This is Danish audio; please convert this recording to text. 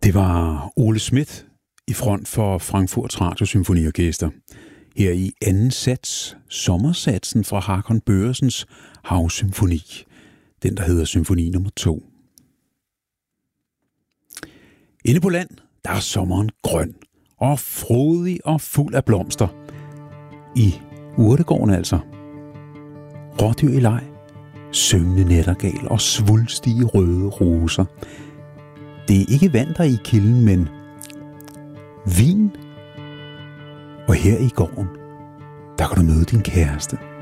Det var Ole Schmidt i front for Frankfurts Radiosymfoniorkester. Her i anden sats, sommersatsen fra Håkon Børresens Havsymfoni. Den, der hedder Symfoni nummer 2. Inde på land, der er sommeren grøn og frodig og fuld af blomster. I urtegården altså. Rådyr i leg, syngende nattergal og svulstige røde roser. Det er ikke vand, der er i kilden, men vin. Og her i gården, der kan du møde din kæreste.